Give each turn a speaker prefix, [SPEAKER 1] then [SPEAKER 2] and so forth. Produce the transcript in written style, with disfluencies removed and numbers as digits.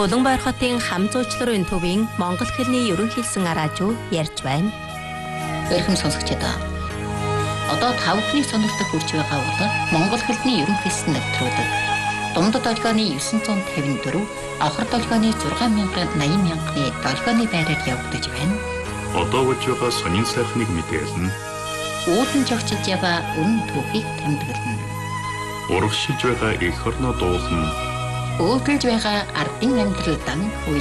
[SPEAKER 1] Улаанбаяр хотын хам зуучларын төвийн монгол хэлний ерөнхийлсэн радио ярьж байна.
[SPEAKER 2] Өрхөм сонсогчдоо. Одоо тавхны сонирхолтой хүрч байгаа бол монгол хэлний ерөнхийлсэн нэвтрүүлэг. Дундад долгионы 954, авхар долгионы 6,80,000-ны долгионы байраар явагдаж байна.
[SPEAKER 3] Одоо болж байгаа сонин сайхныг мэдээлнэ.
[SPEAKER 2] Уулын жогчилж яваа үнэн түүхийг тэмдэглэнэ.
[SPEAKER 3] Урагшилж байгаа эх орноо дуулна.
[SPEAKER 2] Өөдөлж байгаа ардын амьдрал дан